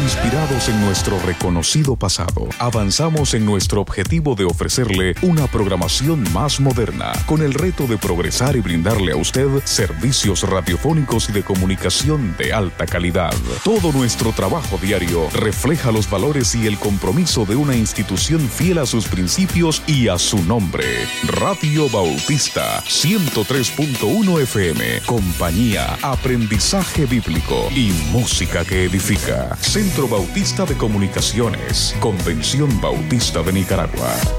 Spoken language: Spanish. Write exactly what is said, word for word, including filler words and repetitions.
Inspirados en nuestro reconocido pasado, avanzamos en nuestro objetivo de ofrecerle una programación más moderna, con el reto de progresar y brindarle a usted servicios radiofónicos y de comunicación de alta calidad. Todo nuestro trabajo diario refleja los valores y el compromiso de una institución fiel a sus principios y a su nombre. Radio Bautista ciento tres punto uno F M, compañía, aprendizaje bíblico y música que edifica. Centro Bautista de Comunicaciones, Convención Bautista de Nicaragua.